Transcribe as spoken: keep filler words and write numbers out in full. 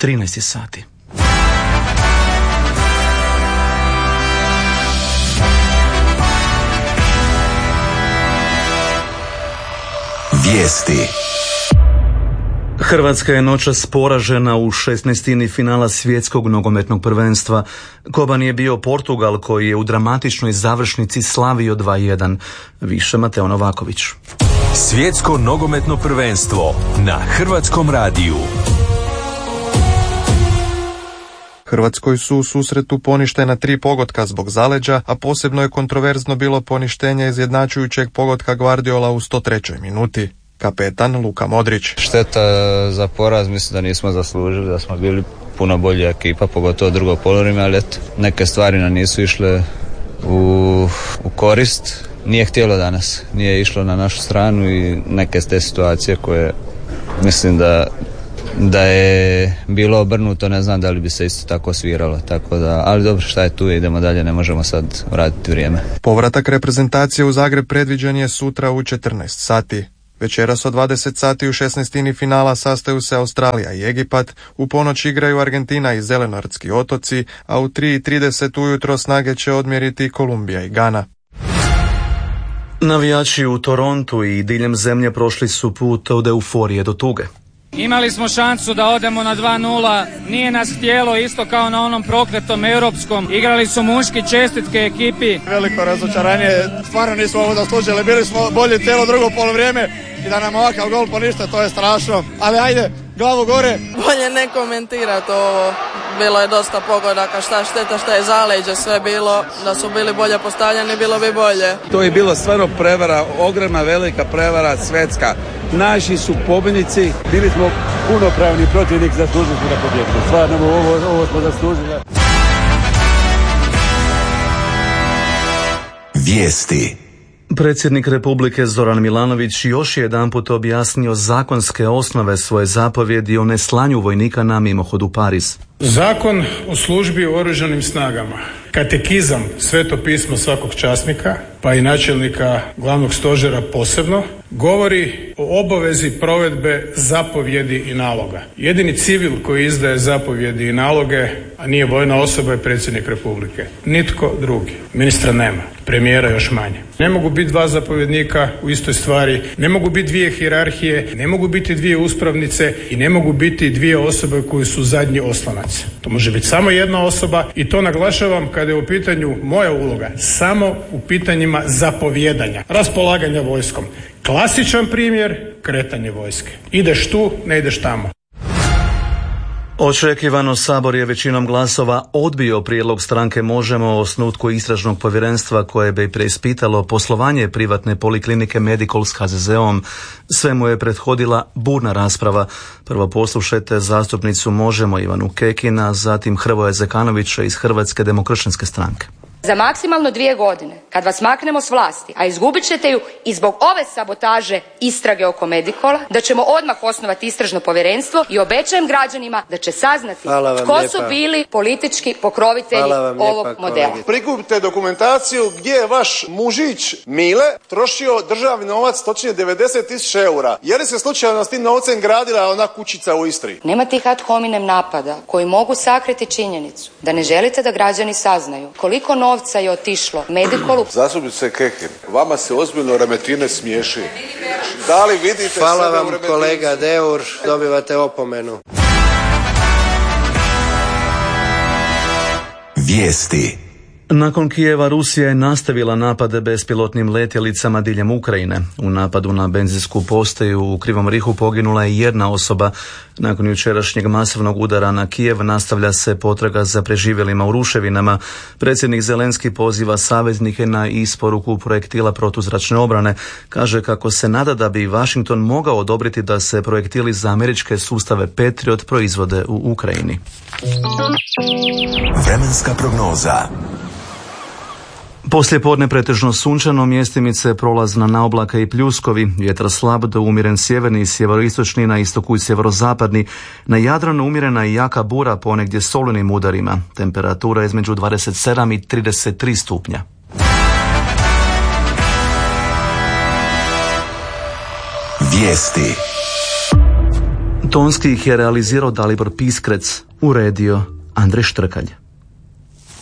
trinaest sati. Vijesti. Hrvatska je noćas poražena u šesnaestini finala svjetskog nogometnog prvenstva. Koban je bio Portugal koji je u dramatičnoj završnici slavio dva jedan. Više Mateo Novaković. Svjetsko nogometno prvenstvo na Hrvatskom radiju. Hrvatskoj su u susretu poništena tri pogotka zbog zaleđa, a posebno je kontroverzno bilo poništenje izjednačujućeg pogotka Guardiola u sto trećoj minuti. Kapetan Luka Modrić. Šteta za poraz, mislim da nismo zaslužili, da smo bili puno bolja ekipa, pogotovo drugo poluvreme, ali eto, neke stvari nam nisu išle u, u korist. Nije htjelo danas, nije išlo na našu stranu i neke ste situacije koje mislim da da je bilo obrnuto, ne znam da li bi se isto tako sviralo, tako da, ali dobro, šta je tu, idemo dalje, ne možemo sad vratiti vrijeme. Povratak reprezentacije u Zagreb predviđen je sutra u četrnaest sati. Večeras od dvadeset sati u šesnaestini finala sastaju se Australija i Egipat, u ponoć igraju Argentina i Zelenordski otoci, a u tri i trideset ujutro snage će odmjeriti Kolumbija i Gana. Navijači u Torontu i diljem zemlje prošli su put od euforije do tuge. Imali smo šansu da odemo na dva nula, nije nas htjelo, isto kao na onom prokletom europskom. Igrali su muški, čestitke ekipi. Veliko razočaranje, stvarno nismo ovo zaslužili, bili smo bolji cijelo drugo polovrijeme i da nam ovakav gol ponište, to je strašno. Ali ajde, glavu gore. Bolje ne komentirati ovo, bilo je dosta pogodaka, šta šteta, šta je zaleđe sve bilo, da su bili bolje postavljeni, bilo bi bolje. To je bilo stvarno prevara, ogromna velika prevara, svetska. Naši su pobjednici, bili smo punopravni protivnik, zaslužili smo da pobjedimo. Stvarno ovo, ovo smo zaslužili. Vijesti. Predsjednik Republike Zoran Milanović još je jedanput objasnio zakonske osnove svoje zapovjedi o neslanju vojnika na mimohod u Pariz. Zakon o službi u oružanim snagama, katekizam, sveto pismo svakog časnika, pa i načelnika glavnog stožera posebno, govori o obavezi provedbe zapovjedi i naloga. Jedini civil koji izdaje zapovjedi i naloge, a nije vojna osoba, je predsjednik Republike. Nitko drugi. Ministra nema, premijera još manje. Ne mogu biti dva zapovjednika u istoj stvari, ne mogu biti dvije hijerarhije, ne mogu biti dvije uspravnice i ne mogu biti dvije osobe koji su zadnji oslonac. To može biti samo jedna osoba i to naglašavam kada je u pitanju moja uloga, samo u pitanjima zapovjedanja, raspolaganja vojskom. Klasičan primjer, kretanje vojske. Ideš tu, ne ideš tamo. Očekivano Sabor je većinom glasova odbio prijedlog stranke Možemo o osnutku istražnog povjerenstva koje bi preispitalo poslovanje privatne poliklinike Medikol s ha ze zeom. Sve mu je prethodila burna rasprava. Prvo poslušajte zastupnicu Možemo Ivanu Kekina, zatim Hrvoja Zekanovića iz Hrvatske demokršćanske stranke. Za maksimalno dvije godine, kad vas maknemo s vlasti, a izgubit ćete ju i zbog ove sabotaže istrage oko Medikola, da ćemo odmah osnovati istražno povjerenstvo i obećajem građanima da će saznati tko lijepa. su bili politički pokrovitelji ovog lijepa, modela. Kolegi. Prikupite dokumentaciju gdje je vaš mužić Mile trošio državni novac, točnije devedeset tisuća eura. Je li se slučajno s tim novcem gradila ona kućica u Istri? Nema tih ad hominem napada koji mogu sakriti činjenicu da ne želite da građani saznaju koliko novca novca je otišlo Medikolu. Zastupnice Kekin, vama se ozbiljno Remetine smiješi. Da li vidite Hvala sebe vam u Remetini? Kolega Deur, dobivate opomenu. Vijesti. Nakon Kijeva Rusija je nastavila napade bespilotnim letjelicama diljem Ukrajine. U napadu na benzinsku postaju u Krivom Rihu poginula je jedna osoba. Nakon jučerašnjeg masovnog udara na Kijev nastavlja se potraga za preživjelima u ruševinama. Predsjednik Zelenski poziva saveznike na isporuku projektila protuzračne obrane. Kaže kako se nada da bi Washington mogao odobriti da se projektili za američke sustave Patriot proizvode u Ukrajini. Vremenska prognoza. Poslije podne pretežno sunčano, mjestimice prolazna na oblaka i pljuskovi, vjetar slab do umjeren sjeverni i sjeveroistočni, na istoku i sjeverozapadni, na Jadranu umjerena i jaka bura ponegdje s olunim udarima, temperatura između dvadeset sedam i trideset tri stupnja. Vijesti. Tonski ih je realizirao Dalibor Piskrec, uredio Andrej Štrkalj.